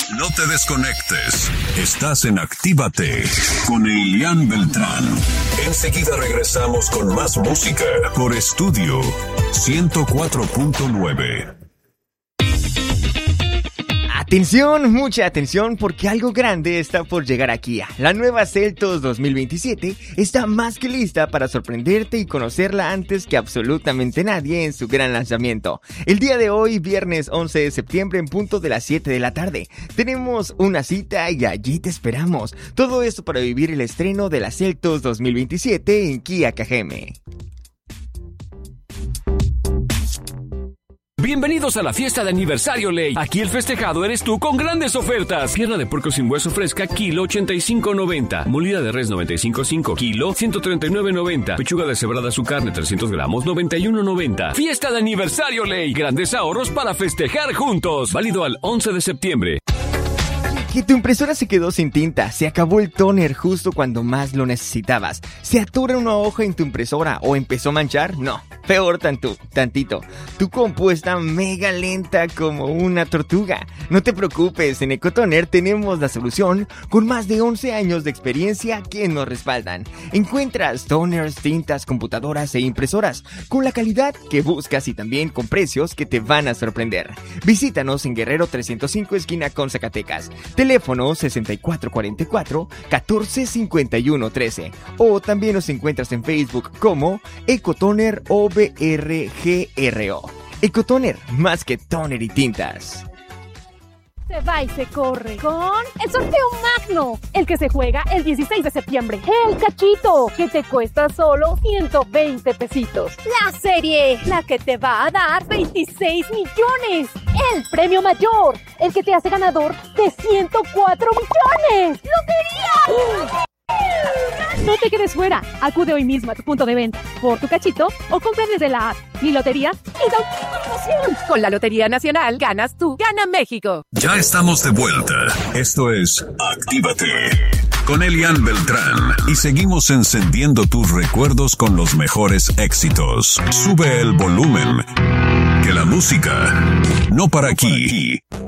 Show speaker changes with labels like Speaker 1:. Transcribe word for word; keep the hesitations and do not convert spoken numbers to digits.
Speaker 1: No te desconectes. Estás en Actívate con Elian Beltrán. Enseguida regresamos con más música por Estudio ciento cuatro punto nueve.
Speaker 2: Atención, mucha atención, porque algo grande está por llegar aquí. La nueva Seltos dos mil veintisiete está más que lista para sorprenderte y conocerla antes que absolutamente nadie en su gran lanzamiento. El día de hoy, viernes once de septiembre, en punto de las siete de la tarde, tenemos una cita y allí te esperamos. Todo esto para vivir el estreno de la Seltos dos mil veintisiete en Kia K G M.
Speaker 3: Bienvenidos a la fiesta de aniversario Ley. Aquí el festejado eres tú con grandes ofertas. Pierna de puerco sin hueso fresca, kilo ochenta y cinco noventa. Molida de res noventa y cinco cinco, kilo ciento treinta y nueve noventa. Pechuga deshebrada su carne trescientos gramos, noventa y uno noventa. Fiesta de aniversario Ley. Grandes ahorros para festejar juntos. Válido al once de septiembre.
Speaker 2: Que tu impresora se quedó sin tinta, se acabó el tóner justo cuando más lo necesitabas, se atora una hoja en tu impresora o empezó a manchar, no, peor tanto, tantito, tu compu está mega lenta como una tortuga. No te preocupes, en Ecotoner tenemos la solución con más de once años de experiencia que nos respaldan. Encuentras toners, tintas, computadoras e impresoras con la calidad que buscas y también con precios que te van a sorprender. Visítanos en Guerrero trescientos cinco esquina con Zacatecas. Teléfono sesenta y cuatro cuarenta y cuatro, catorce cincuenta y uno trece. O también nos encuentras en Facebook como Ecotoner O B R G R O. Ecotoner, más que toner y tintas.
Speaker 4: Se va y se corre con el sorteo magno, el que se juega el dieciséis de septiembre. El cachito, que te cuesta solo ciento veinte pesitos. La serie, la que te va a dar veintiséis millones. El premio mayor, el que te hace ganador de ciento cuatro millones. ¡Lotería! No te quedes fuera. Acude hoy mismo a tu punto de venta por tu cachito o compra desde la app. Mi lotería es la última promoción.
Speaker 5: Con la Lotería Nacional ganas tú, gana México.
Speaker 1: Ya estamos de vuelta. Esto es Actívate con Elian Beltrán y seguimos encendiendo tus recuerdos con los mejores éxitos. Sube el volumen, que la música no para aquí.